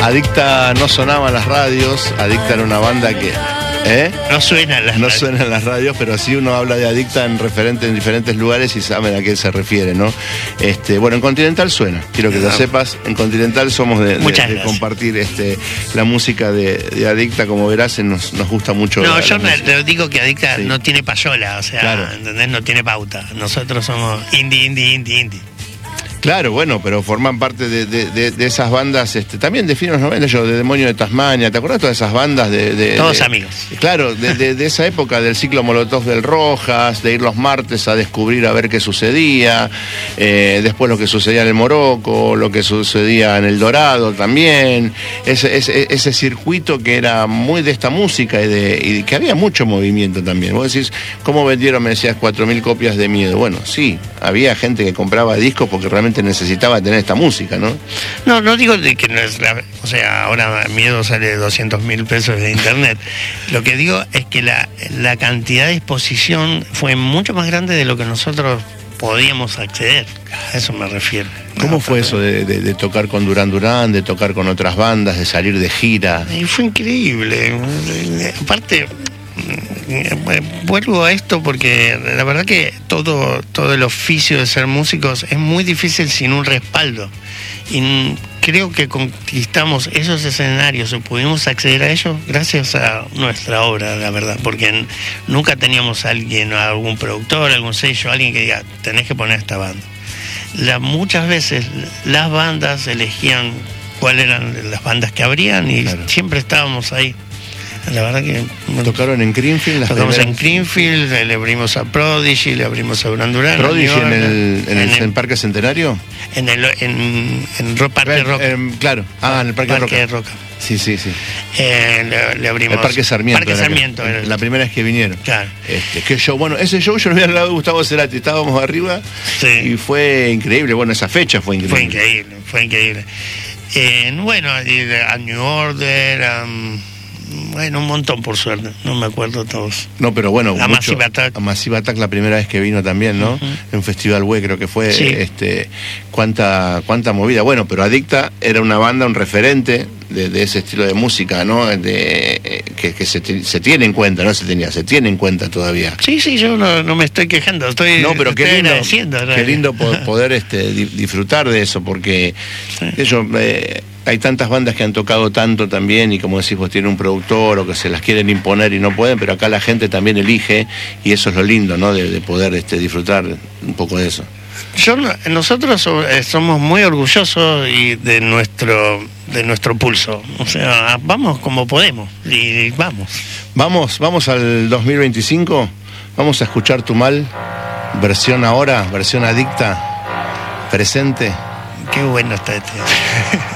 Adicta no sonaba en las radios, Adicta era una banda que... No suenan las radios, pero sí uno habla de Adicta en diferentes lugares y saben a qué se refiere, ¿no? Bueno, en Continental suena, quiero que lo sepas, en Continental somos de compartir la música de Adicta, como verás, nos gusta mucho. No, yo le digo que Adicta no tiene payola, o sea, claro. ¿Entendés? No tiene pauta, nosotros somos indie. Claro, bueno, pero forman parte de esas bandas, también de fines de los 90, de Demonio de Tasmania, ¿te acuerdas de todas esas bandas? Todos amigos. Claro, de esa época, del ciclo Molotov del Rojas, de ir los martes a descubrir a ver qué sucedía, después lo que sucedía en el Morocco, lo que sucedía en el Dorado también, ese circuito que era muy de esta música y que había mucho movimiento también. Vos decís, ¿cómo vendieron, me decías, 4.000 copias de Miedo? Bueno, sí, había gente que compraba discos porque realmente necesitaba tener esta música, ¿no? No digo de que no es o sea, ahora Miedo sale 200.000 pesos de internet. Lo que digo es que la cantidad de exposición fue mucho más grande de lo que nosotros podíamos acceder. A eso me refiero. ¿Cómo fue eso de tocar con Duran Duran, de tocar con otras bandas, de salir de gira? Y fue increíble. Aparte, vuelvo a esto porque la verdad que todo el oficio de ser músicos es muy difícil sin un respaldo, y creo que conquistamos esos escenarios o pudimos acceder a ellos gracias a nuestra obra, la verdad, porque nunca teníamos a algún productor, algún sello, alguien que diga tenés que poner esta banda. Muchas veces las bandas elegían cuáles eran las bandas que abrían y claro, siempre estábamos ahí. La verdad que... ¿Tocaron en Creamfield? Tocamos en Creamfield, le abrimos a Prodigy, le abrimos a Duran Duran. ¿Prodigy en el Parque Centenario? En Parque Roca. Claro, en el Parque Roca. Sí. Le abrimos... El Parque Sarmiento. Parque Sarmiento. La primera vez que vinieron. Claro. Ese show yo lo vi al lado de Gustavo Cerati, estábamos arriba, sí, y fue increíble. Bueno, esa fecha fue increíble. Fue increíble. A New Order, bueno, un montón, por suerte, no me acuerdo todos. No, pero bueno, a Massive Attack. A Massive Attack la primera vez que vino también, ¿no? En Festival Web creo que fue, sí. Cuánta movida. Bueno, pero Adicta era una banda, un referente de ese estilo de música, ¿no? Que se tiene en cuenta, no se tenía, se tiene en cuenta todavía. Sí, yo no me estoy quejando, no, pero qué lindo, agradeciendo. Qué lindo poder disfrutar de eso, porque hay tantas bandas que han tocado tanto también, y como decís vos, tiene un productor o que se las quieren imponer y no pueden, pero acá la gente también elige, y eso es lo lindo, ¿no? De poder disfrutar un poco de eso. Nosotros somos muy orgullosos de nuestro pulso, o sea, vamos como podemos y vamos al 2025, vamos a escuchar Tu Mal, versión ahora, versión Adicta, presente. Qué bueno está este.